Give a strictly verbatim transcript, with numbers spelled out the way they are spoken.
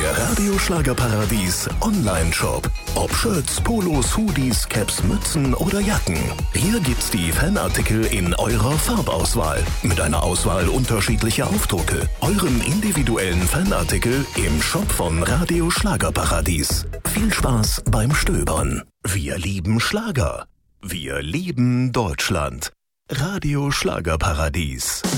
Der Radio Schlagerparadies Online-Shop. Ob Shirts, Polos, Hoodies, Caps, Mützen oder Jacken. Hier gibt's die Fanartikel in eurer Farbauswahl. Mit einer Auswahl unterschiedlicher Aufdrucke. Euren individuellen Fanartikel im Shop von Radio Schlagerparadies. Viel Spaß beim Stöbern. Wir lieben Schlager. Wir lieben Deutschland. Radio Schlagerparadies.